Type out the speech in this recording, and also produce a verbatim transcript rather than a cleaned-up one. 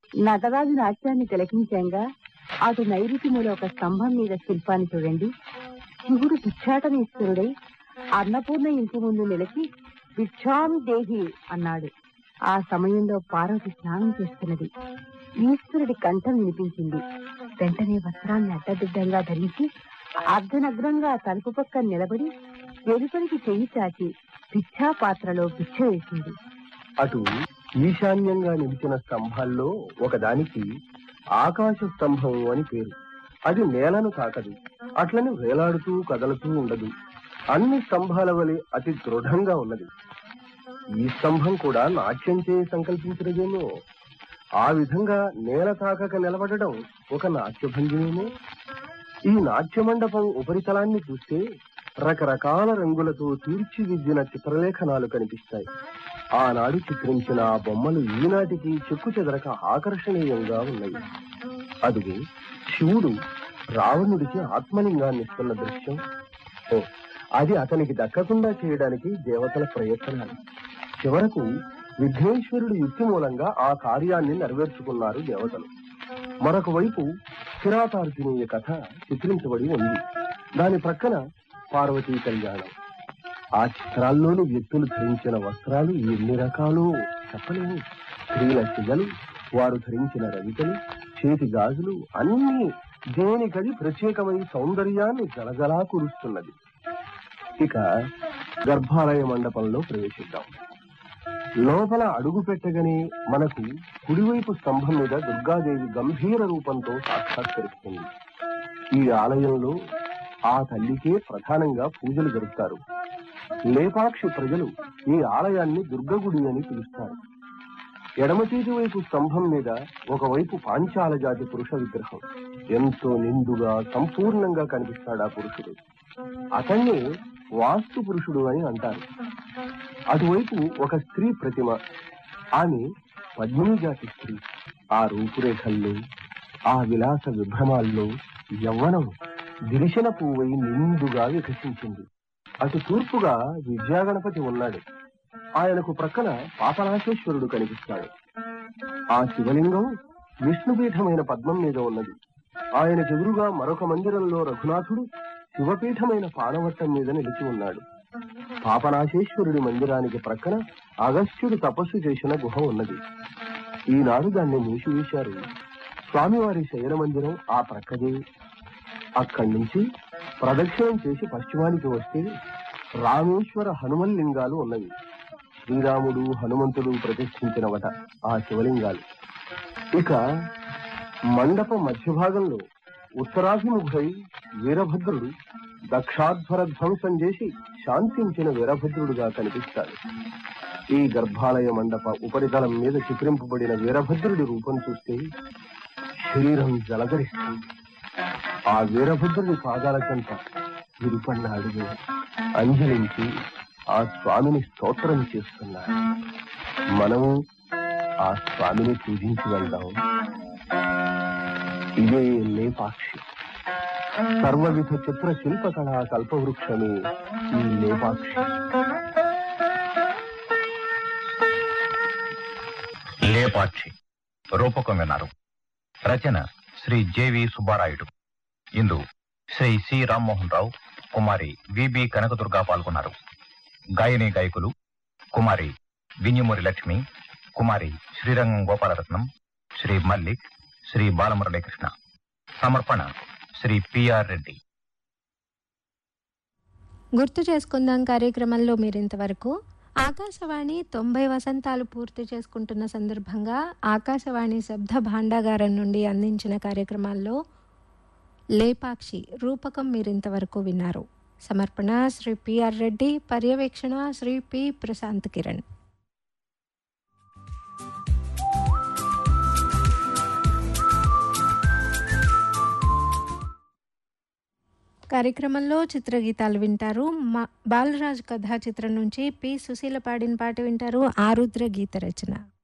నటరాజు నాట్యాన్ని తిలకించాంగా అటు నైరుతిములో ఒక స్తంభం మీద శిల్పాన్ని చూడండి. శివుడు భిక్షాటనేశ్వరుడై అన్నపూర్ణ ఇంటి ముందు నిలిచి భిక్షాం దేహి అన్నాడు. ఆ సమయంలో పార్వతి స్నానం చేస్తున్నది. ఈశ్వరుడి కంఠం వినిపించింది. వెంటనే వస్త్రాన్ని అడ్డదిడ్డంగా ధరించి అర్ధనగ్నంగా తలుపు పక్క నిలబడి వెలుపలికి చెయ్యి చాచి భిక్షా పాత్రలో భిక్ష వేసింది. అటు ఈశాన్యంగా నిలిచిన స్తంభాల్లో ఒకదానికి ఆకాశ స్తంభం అని పేరు. అది నేలను తాకదు, అట్లని వేలాడుతూ కదలుతూ ఉండదు. అన్ని స్తంభాల వలె అతి దృఢంగా ఉన్నది. ఈ స్తంభం కూడా నాట్యం చేసి సంకల్పించినదేమో. ఆ విధంగా నేల తాకక నిలబడడం ఒక నాట్యభంగిమేమో. ఈ నాట్య మండపం ఉపరితలాన్ని చూస్తే రకరకాల రంగులతో తీర్చిదిద్దిన చిత్రలేఖనాలు కనిపిస్తాయి. ఆనాడు చిత్రించిన ఆ బొమ్మలు ఈనాటికి చెక్కు చెదరక ఆకర్షణీయంగా ఉన్నాయి. అదుగే శివుడు రావణుడికి ఆత్మలింగాన్ని ఇస్తున్న దృశ్యం. ఓ అది అతనికి దక్కకుండా చేయడానికి దేవతల ప్రయత్నాలు. చివరకు విఘ్నేశ్వరుడి యుక్తి మూలంగా ఆ కార్యాన్ని నెరవేర్చుకున్నారు దేవతలు. మరొక వైపు కిరాతార్జునీయ కథ చిత్రించబడి ఉంది. దాని ప్రక్కన పార్వతీ కళ్యాణం. ఆ చిత్రాల్లోని వ్యక్తులు ధరించిన వస్త్రాలు ఎన్ని రకాలు చెప్పలేము. స్త్రీల చిగలు, వారు ధరించిన రవికలు, చేతి గాజులు అన్నీ దేనికది ప్రత్యేకమై సౌందర్యాన్ని జలజలా కురుస్తున్నది. ఇక గర్భాలయ మండపంలో ప్రవేశిద్దాం. లోపల అడుగు పెట్టగానే మనకు కుడివైపు స్తంభం మీద దుర్గాదేవి గంభీర రూపంతో సాక్షాత్కరిస్తుంది. ఈ ఆలయంలో ఆ తల్లికే ప్రధానంగా పూజలు జరుపుతారు. లేపాక్షి ప్రజలు ఈ ఆలయాన్ని దుర్గగుడి అని పిలుస్తారు. ఎడమ చేతి వైపు స్తంభం మీద ఒకవైపు పాంచాల జాతి పురుష విగ్రహం. ఎంతో నిండుగా సంపూర్ణంగా కనిపిస్తాడు ఆ పురుషుడు. అతన్నే వాస్తు పురుషుడు అని అంటారు. అటువైపు ఒక స్త్రీ ప్రతిమ. ఆమె పద్మిని జాతి స్త్రీ. ఆ రూపురేఖల్లో, ఆ విలాస విభ్రమాల్లో యవ్వనం దిరిశన పువ్వై నిండుగా వికసించింది. అటు తూర్పుగా విద్యాగణపతి ఉన్నాడు. ఆయనకు ప్రక్కన పాపనాశేశ్వరుడు కనిపిస్తాడు. ఆ శివలింగం విష్ణుపీఠమైన పద్మం మీద ఉన్నది. ఆయనకెదురుగా మరొక మందిరంలో రఘునాథుడు శివపీఠమైన పానవట్టం మీద నిలిచి ఉన్నాడు. పాపనాశేశ్వరుడి మందిరానికి ప్రక్కన అగస్త్యుడు తపస్సు చేసిన గుహ ఉన్నది. ఈనాడు దాన్ని మూసివేశారు. స్వామివారి శయన మందిరం ఆ ప్రక్కదే. అక్కడి నుంచి ప్రదక్షిణం చేసి పశ్చిమానికి వస్తే రామేశ్వర హనుమన్ లింగాలు ఉన్నవి. శ్రీరాముడు హనుమంతుడు ప్రతిష్ఠించినవట ఆ శివలింగాలు. ఇక మండప మధ్య భాగంలో ఉత్తరాభిముఖై వీరభద్రుడు దక్షాధ్వర ధ్వంసం చేసి శాంతించిన వీరభద్రుడుగా కనిపిస్తాడు. ఈ గర్భాలయ మండప ఉపరితలం మీద చిత్రింపబడిన వీరభద్రుడి రూపం చూస్తే శరీరం జలధరిస్తుంది. ఆ వీరభద్రుడి పాదాల చెంత విరుపన్న అడుగు అంజలించి ఆ స్వామిని స్తోత్రం చేస్తున్నారు. మనము ఆ స్వామిని పూజించి వెళ్దాం. ఇదే లేపాక్షి. సర్వవిధ చిత్ర శిల్పకళా కల్పవృక్షమే ఈ లేపాక్షి. లేపాక్షి రూపకం విన్నారు. రచన శ్రీ జేవి సుబ్బారాయుడు. ఇందు శ్రీ సి రామ్మోహన్ రావు, కుమారి విబి కనకదుర్గా పాల్గొన్నారు. గాయని గాయకులు కుమారి వింజమూరి లక్ష్మి, కుమారి శ్రీరంగం గోపాలరత్నం, శ్రీ మల్లిక్, శ్రీ బాలమురళీకృష్ణ. సమర్పణ శ్రీ పిఆర్ రెడ్డి. గుర్తు చేసుకుందాం కార్యక్రమంలో మీరింతవరకు ఆకాశవాణి తొంభై వసంతాలు పూర్తి చేసుకుంటున్న సందర్భంగా ఆకాశవాణి శబ్ద భాండాగారం నుండి అందించిన కార్యక్రమాల్లో లేపాక్షి రూపకం మీరింతవరకు విన్నారు. సమర్పణ శ్రీ పిఆర్ రెడ్డి, పర్యవేక్షణ శ్రీ పి ప్రశాంత్ కిరణ్. కార్యక్రమంలో చిత్రగీతాలు వింటారు. మా బాలరాజు కథా చిత్రం నుంచి పి సుశీల పాడిన పాట వింటారు. ఆరుద్ర గీత రచన.